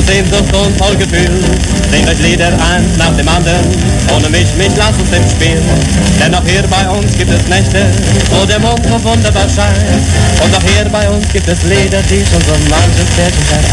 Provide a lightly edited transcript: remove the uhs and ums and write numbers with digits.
Sehnsucht und Vollgefühl. Singt euch Lieder eins nach dem anderen, ohne mich lasst uns im Spiel. Denn auch hier bei uns gibt es Nächte, wo der Mond so wunderbar scheint. Und auch hier bei uns gibt es Lieder, die schon so manches Pärchen